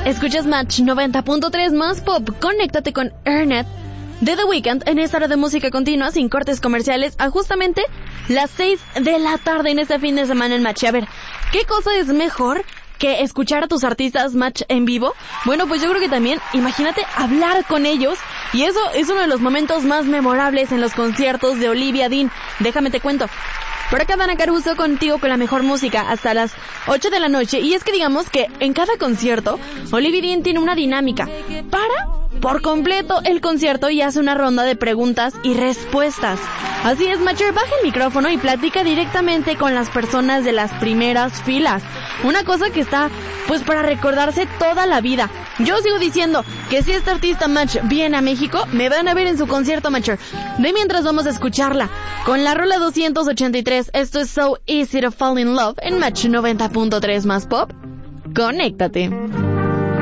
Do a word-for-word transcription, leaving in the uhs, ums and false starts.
Escuchas Match noventa punto tres más pop. Conéctate con Ernet de The Weeknd en esta hora de música continua sin cortes comerciales a justamente las seis de la tarde en este fin de semana en Match. A ver, ¿qué cosa es mejor que escuchar a tus artistas Match en vivo? Bueno, pues yo creo que también, imagínate hablar con ellos, y eso es uno de los momentos más memorables en los conciertos de Olivia Dean. Déjame te cuento. Por acá Dana Caruso contigo con la mejor música hasta las ocho de la noche. Y es que digamos que en cada concierto, Olivia Dean tiene una dinámica. Para por completo el concierto y hace una ronda de preguntas y respuestas. Así es, Matcher, baja el micrófono y platica directamente con las personas de las primeras filas. Una cosa que está, pues, para recordarse toda la vida. Yo sigo diciendo que si este artista Match viene a México, me van a ver en su concierto, Matcher. De mientras vamos a escucharla con la rola doscientos ochenta y tres. Esto es So Easy to Fall in Love en Match noventa punto tres más pop. Conéctate.